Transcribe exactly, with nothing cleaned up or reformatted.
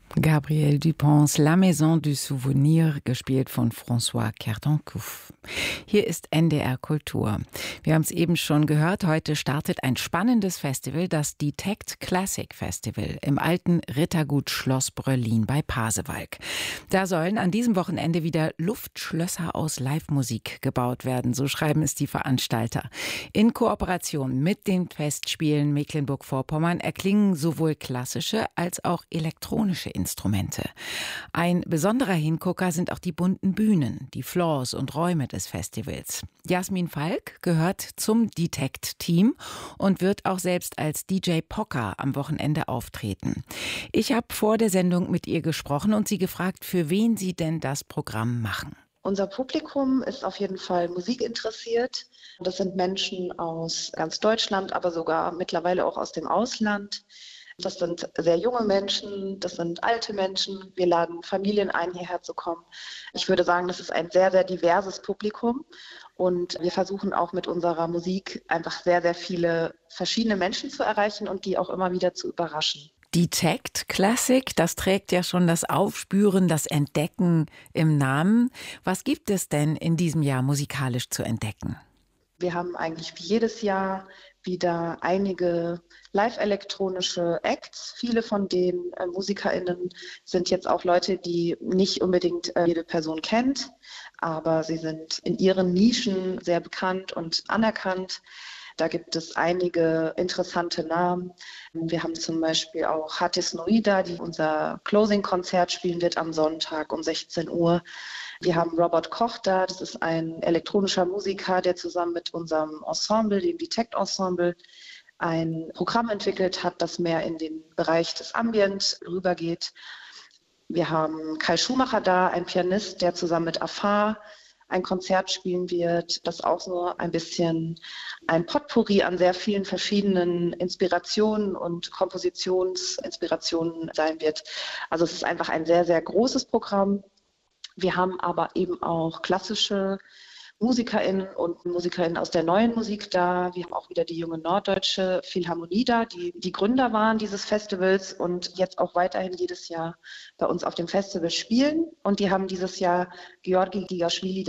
Gabriel Duponts La Maison du Souvenir, gespielt von François Cartancouf. Hier ist N D R Kultur. Wir haben es eben schon gehört, heute startet ein spannendes Festival, das Detect Classic Festival im alten Rittergut Schloss Bröllin bei Pasewalk. Da sollen an diesem Wochenende wieder Luftschlösser aus Live-Musik gebaut werden, so schreiben es die Veranstalter. In Kooperation mit den Festspielen Mecklenburg-Vorpommern erklingen sowohl klassische als auch elektronische Instrumente. Ein besonderer Hingucker sind auch die bunten Bühnen, die Floors und Räume des Festivals. Jasmin Falk gehört zum Detect-Team und wird auch selbst als D J Pocker am Wochenende auftreten. Ich habe vor der Sendung mit ihr gesprochen und sie gefragt, für wen sie denn das Programm machen. Unser Publikum ist auf jeden Fall musikinteressiert. Das sind Menschen aus ganz Deutschland, aber sogar mittlerweile auch aus dem Ausland. Das sind sehr junge Menschen, das sind alte Menschen. Wir laden Familien ein, hierher zu kommen. Ich würde sagen, das ist ein sehr, sehr diverses Publikum. Und wir versuchen auch mit unserer Musik einfach sehr, sehr viele verschiedene Menschen zu erreichen und die auch immer wieder zu überraschen. Detect Classic, das trägt ja schon das Aufspüren, das Entdecken im Namen. Was gibt es denn in diesem Jahr musikalisch zu entdecken? Wir haben eigentlich wie jedes Jahr wieder einige live-elektronische Acts. Viele von den äh, MusikerInnen sind jetzt auch Leute, die nicht unbedingt äh, jede Person kennt, aber sie sind in ihren Nischen sehr bekannt und anerkannt. Da gibt es einige interessante Namen. Wir haben zum Beispiel auch Hatis Noida, die unser Closing-Konzert spielen wird am Sonntag um sechzehn Uhr. Wir haben Robert Koch da, das ist ein elektronischer Musiker, der zusammen mit unserem Ensemble, dem Detect Ensemble, ein Programm entwickelt hat, das mehr in den Bereich des Ambient rübergeht. Wir haben Kai Schumacher da, ein Pianist, der zusammen mit Afar ein Konzert spielen wird, das auch so ein bisschen ein Potpourri an sehr vielen verschiedenen Inspirationen und Kompositionsinspirationen sein wird. Also es ist einfach ein sehr, sehr großes Programm. Wir haben aber eben auch klassische MusikerInnen und MusikerInnen aus der neuen Musik da. Wir haben auch wieder die junge Norddeutsche Philharmonie da, die die Gründer waren dieses Festivals und jetzt auch weiterhin jedes Jahr bei uns auf dem Festival spielen. Und die haben dieses Jahr Georgi Gigaschwili